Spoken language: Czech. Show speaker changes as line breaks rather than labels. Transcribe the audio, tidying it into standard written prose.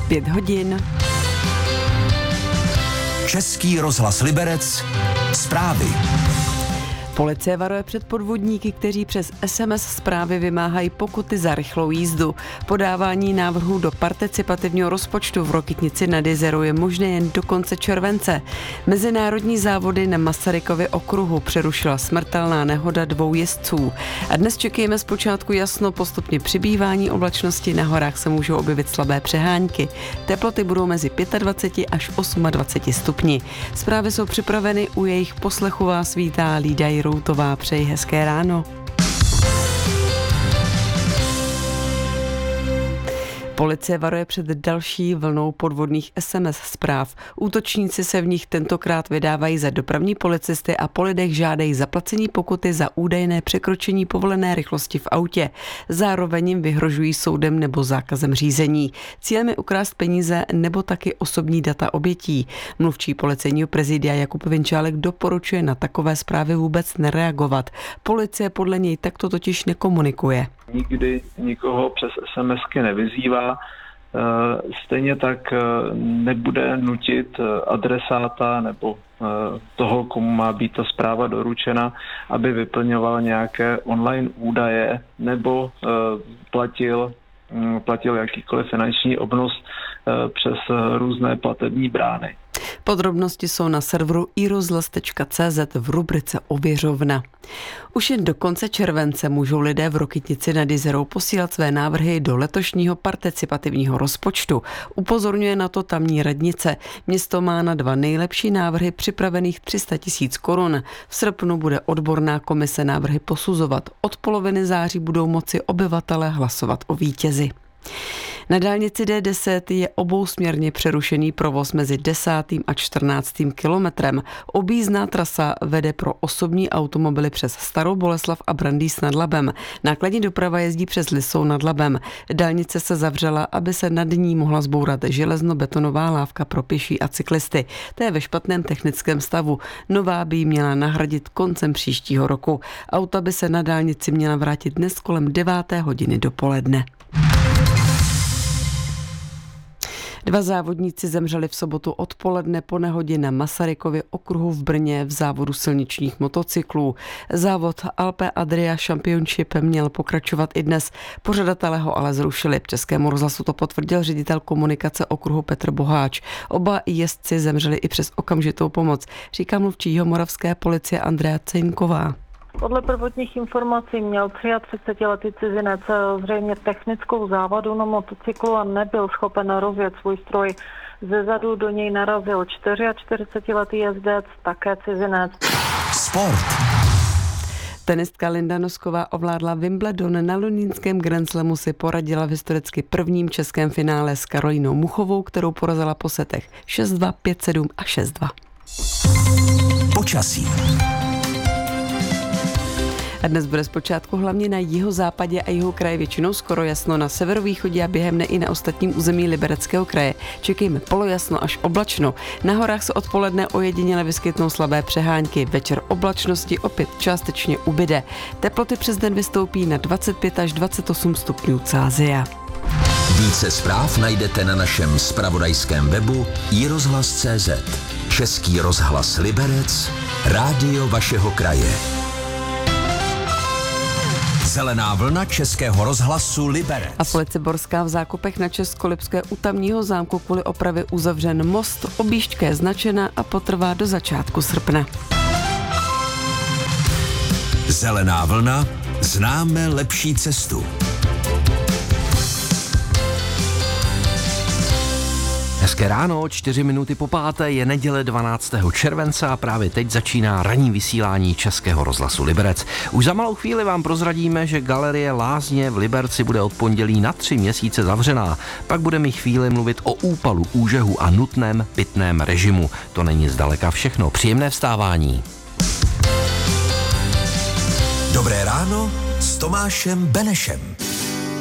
5 hodin.
Český rozhlas Liberec. Zprávy.
Policie varuje před podvodníky, kteří přes SMS zprávy vymáhají pokuty za rychlou jízdu. Podávání návrhů do participativního rozpočtu v Rokytnici nad Jizerou je možné jen do konce července. Mezinárodní závody na Masarykově okruhu přerušila smrtelná nehoda 2 jezdců. A dnes čekejme zpočátku jasno, postupně přibývání oblačnosti, na horách se můžou objevit slabé přehánky. Teploty budou mezi 25 až 28 stupni. Zprávy jsou připraveny, u jejich poslechu vás vítá Lída Routová, přeji hezké ráno. Policie varuje před další vlnou podvodných SMS zpráv. Útočníci se v nich tentokrát vydávají za dopravní policisty a po lidech žádají zaplacení pokuty za údajné překročení povolené rychlosti v autě. Zároveň jim vyhrožují soudem nebo zákazem řízení. Cílem je ukrást peníze nebo taky osobní data obětí. Mluvčí policejního prezidia Jakub Vinčálek doporučuje na takové zprávy vůbec nereagovat. Policie podle něj takto totiž nekomunikuje.
Nikdy nikoho přes SMSky nevyzývá, stejně tak nebude nutit adresáta nebo toho, komu má být ta zpráva doručena, aby vyplňoval nějaké online údaje nebo platil jakýkoliv finanční obnos přes různé platební brány.
Podrobnosti jsou na serveru irozhlas.cz v rubrice Ověřovna. Už jen do konce července můžou lidé v Rokytnici nad Jizerou posílat své návrhy do letošního participativního rozpočtu. Upozorňuje na to tamní radnice. Město má na 2 nejlepší návrhy připravených 300 000 korun. V srpnu bude odborná komise návrhy posuzovat. Od poloviny září budou moci obyvatelé hlasovat o vítězi. Na dálnici D10 je obousměrně přerušený provoz mezi 10. a 14. kilometrem. Objízdná trasa vede pro osobní automobily přes Starou Boleslav a Brandýs nad Labem. Nákladní doprava jezdí přes Lisou nad Labem. Dálnice se zavřela, aby se nad ní mohla zbourat železno-betonová lávka pro pěší a cyklisty. To je ve špatném technickém stavu. Nová by ji měla nahradit koncem příštího roku. Auta by se na dálnici měla vrátit dnes kolem 9. hodiny dopoledne. 2 závodníci zemřeli v sobotu odpoledne po nehodě na Masarykově okruhu v Brně v závodu silničních motocyklů. Závod Alpe Adria Championship měl pokračovat i dnes. Pořadatelé ho ale zrušili. Českému rozhlasu to potvrdil ředitel komunikace okruhu Petr Boháč. Oba jezdci zemřeli i přes okamžitou pomoc, říká mluvčí jihomoravské policie Andrea Cejnková.
Podle prvotních informací měl 33letý cizinec zřejmě technickou závadu na motocyklu a nebyl schopen rozjet svůj stroj. Zezadu do něj narazil 44letý jezdec, také cizinec.
Sport.
Tenistka Linda Nosková ovládla Wimbledon. Na londýnském Grand Slamu si poradila v historicky prvním českém finále s Karolínou Muchovou, kterou porazila po setech 6-2, 5-7 a 6-2.
Počasí.
A dnes bude zpočátku hlavně na jihozápadě a jihu kraje většinou skoro jasno, na severovýchodě a během dne i na ostatním území Libereckého kraje. Čekejme polojasno až oblačno. Na horách se odpoledne ojediněle vyskytnou slabé přehánky. Večer oblačnosti opět částečně ubyde. Teploty přes den vystoupí na 25 až 28 stupňů Celsia.
Více zpráv najdete na našem zpravodajském webu irozhlas.cz. Český rozhlas Liberec, rádio vašeho kraje. Zelená vlna Českého rozhlasu Liberec.
A v Liciborská v Zákopech na Českolipské u tamního zámku kvůli opravě uzavřen most, objížďka je značena a potrvá do začátku srpna.
Zelená vlna, známe lepší cestu.
Hezké ráno, 4 minuty po 5. je neděle 12. července a právě teď začíná ranní vysílání Českého rozhlasu Liberec. Už za malou chvíli vám prozradíme, že galerie Lázně v Liberci bude od pondělí na 3 měsíce zavřená. Pak budeme chvíli mluvit o úpalu úžehu a nutném pitném režimu. To není zdaleka všechno. Příjemné vstávání.
Dobré ráno s Tomášem Benešem.